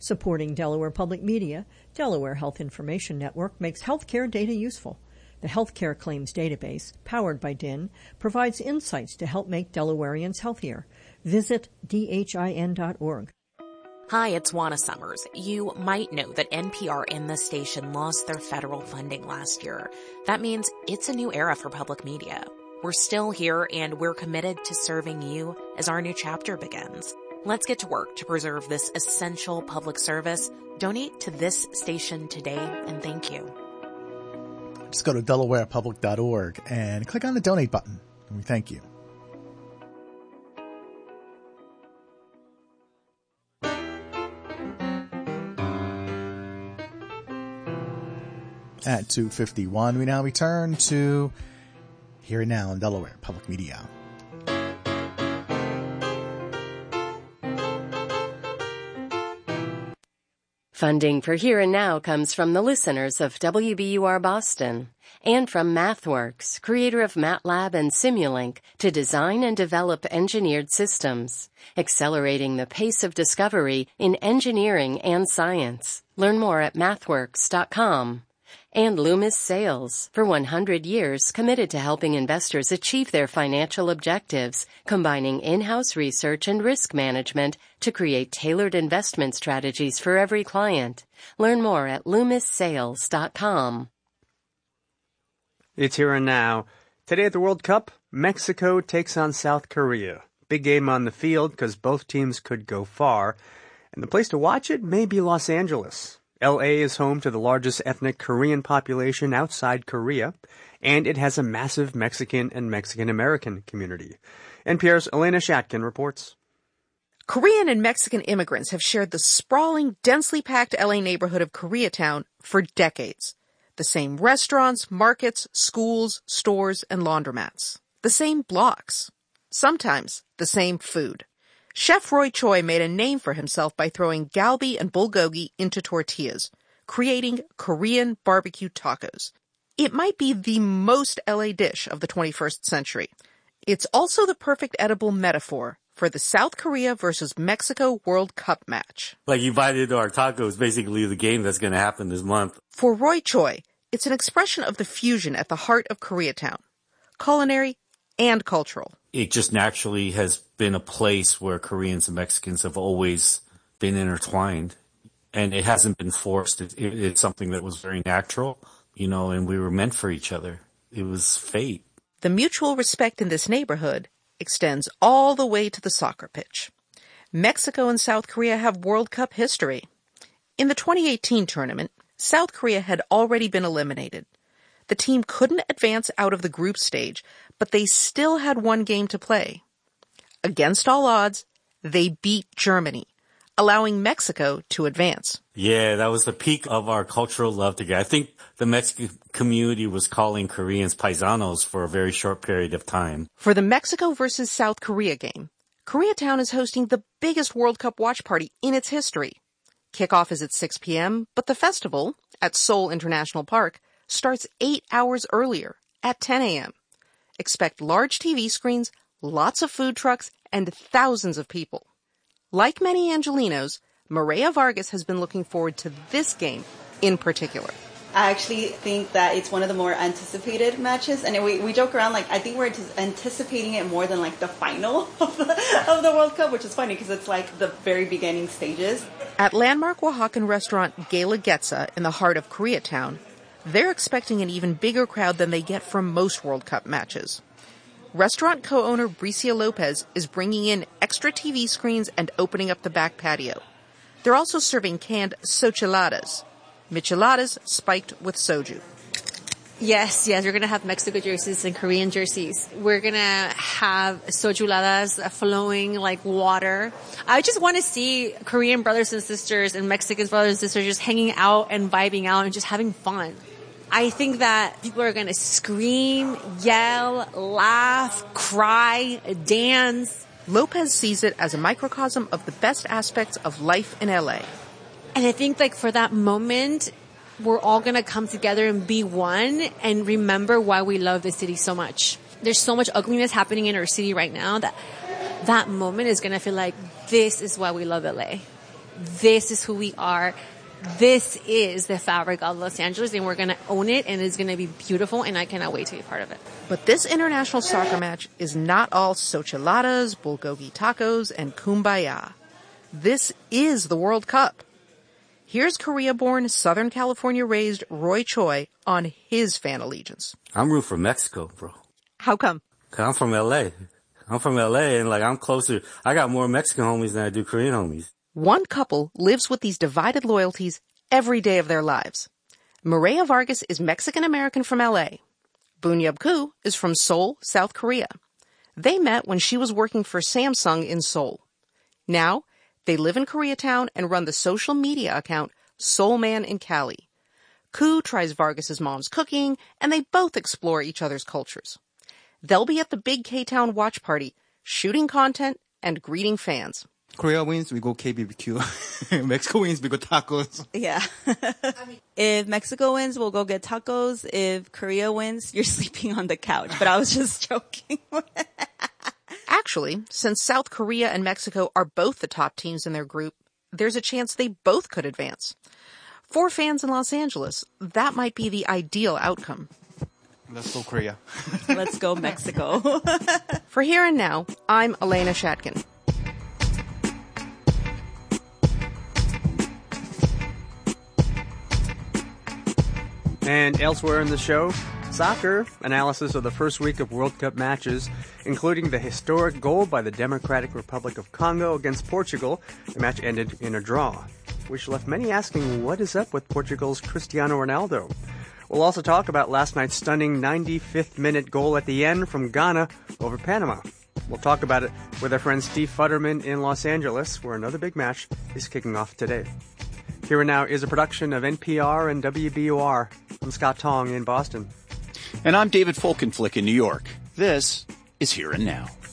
Supporting Delaware Public Media, Delaware Health Information Network makes healthcare data useful. The Healthcare Claims Database, powered by DIN, provides insights to help make Delawareans healthier. Visit dhin.org. Hi, it's Juana Summers. You might know that NPR and the station lost their federal funding last year. That means it's a new era for public media. We're still here, and we're committed to serving you as our new chapter begins. Let's get to work to preserve this essential public service. Donate to this station today, and thank you. Just go to DelawarePublic.org and click on the donate button, and we thank you. At 2:51, we now return to Here and Now in Delaware Public Media. Funding for Here and Now comes from the listeners of WBUR Boston and from MathWorks, creator of MATLAB and Simulink, to design and develop engineered systems, accelerating the pace of discovery in engineering and science. Learn more at mathworks.com. And Loomis Sales, for 100 years committed to helping investors achieve their financial objectives, combining in-house research and risk management to create tailored investment strategies for every client. Learn more at LoomisSales.com. It's Here and Now. Today at the World Cup, Mexico takes on South Korea. Big game on the field because both teams could go far. And the place to watch it may be Los Angeles. L.A. is home to the largest ethnic Korean population outside Korea, and it has a massive Mexican and Mexican-American community. NPR's Elena Shatkin reports. Korean and Mexican immigrants have shared the sprawling, densely packed L.A. neighborhood of Koreatown for decades. The same restaurants, markets, schools, stores, and laundromats. The same blocks. Sometimes the same food. Chef Roy Choi made a name for himself by throwing galbi and bulgogi into tortillas, creating Korean barbecue tacos. It might be the most LA dish of the 21st century. It's also the perfect edible metaphor for the South Korea versus Mexico World Cup match. Like you bite into our tacos, basically the game that's going to happen this month. For Roy Choi, it's an expression of the fusion at the heart of Koreatown. Culinary and cultural. It just naturally has been a place where Koreans and Mexicans have always been intertwined. And it hasn't been forced. It's something that was very natural, and we were meant for each other. It was fate. The mutual respect in this neighborhood extends all the way to the soccer pitch. Mexico and South Korea have World Cup history. In the 2018 tournament, South Korea had already been eliminated. The team couldn't advance out of the group stage, but they still had one game to play. Against all odds, they beat Germany, allowing Mexico to advance. Yeah, that was the peak of our cultural love together. I think the Mexican community was calling Koreans paisanos for a very short period of time. For the Mexico versus South Korea game, Koreatown is hosting the biggest World Cup watch party in its history. Kickoff is at 6 p.m., but the festival, at Seoul International Park, starts 8 hours earlier, at 10 a.m. Expect large TV screens, lots of food trucks, and thousands of people. Like many Angelinos, Maria Vargas has been looking forward to this game in particular. I actually think that it's one of the more anticipated matches, and we joke around, I think we're anticipating it more than the final of the World Cup, which is funny because it's the very beginning stages. At landmark Oaxacan restaurant Gala Getza in the heart of Koreatown, they're expecting an even bigger crowd than they get from most World Cup matches. Restaurant co-owner Bricia Lopez is bringing in extra TV screens and opening up the back patio. They're also serving canned socheladas, micheladas spiked with soju. Yes, we're going to have Mexico jerseys and Korean jerseys. We're going to have sojuladas flowing like water. I just want to see Korean brothers and sisters and Mexican brothers and sisters just hanging out and vibing out and just having fun. I think that people are going to scream, yell, laugh, cry, dance. Lopez sees it as a microcosm of the best aspects of life in LA. And I think for that moment, we're all going to come together and be one and remember why we love the city so much. There's so much ugliness happening in our city right now that moment is going to feel like this is why we love LA. this is who we are. This is the fabric of Los Angeles, and we're going to own it, and it's going to be beautiful, and I cannot wait to be part of it. But this international soccer match is not all socheladas, bulgogi tacos, and kumbaya. This is the World Cup. Here's Korea-born, Southern California-raised Roy Choi on his fan allegiance. I'm rooting for Mexico, bro. How come? 'Cause I'm from LA. And I'm closer. I got more Mexican homies than I do Korean homies. One couple lives with these divided loyalties every day of their lives. Maria Vargas is Mexican-American from LA. Bunyub Koo is from Seoul, South Korea. They met when she was working for Samsung in Seoul. Now, they live in Koreatown and run the social media account Seoul Man in Cali. Koo tries Vargas's mom's cooking, and they both explore each other's cultures. They'll be at the big K-Town watch party, shooting content and greeting fans. Korea wins, we go KBBQ. Mexico wins, we go tacos. Yeah. If Mexico wins, we'll go get tacos. If Korea wins, you're sleeping on the couch. But I was just joking. Actually, since South Korea and Mexico are both the top teams in their group, there's a chance they both could advance. For fans in Los Angeles, that might be the ideal outcome. Let's go Korea. Let's go Mexico. For Here and Now, I'm Elena Shatkin. And elsewhere in the show, soccer analysis of the first week of World Cup matches, including the historic goal by the Democratic Republic of Congo against Portugal. The match ended in a draw, which left many asking what is up with Portugal's Cristiano Ronaldo. We'll also talk about last night's stunning 95th minute goal at the end from Ghana over Panama. We'll talk about it with our friend Steve Futterman in Los Angeles, where another big match is kicking off today. Here and Now is a production of NPR and WBUR. I'm Scott Tong in Boston. And I'm David Folkenflik in New York. This is Here and Now.